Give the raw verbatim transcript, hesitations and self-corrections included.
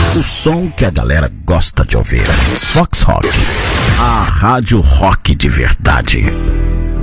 O som que a galera gosta de ouvir. Fox Rock, a rádio rock de verdade.